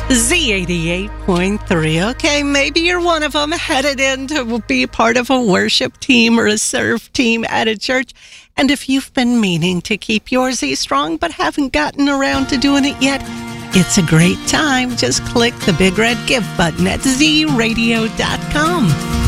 Z88.3. Okay, maybe you're one of them headed in to be part of a worship team or a serve team at a church. And if you've been meaning to keep your Z strong but haven't gotten around to doing it yet, it's a great time. Just click the big red give button at zradio.com.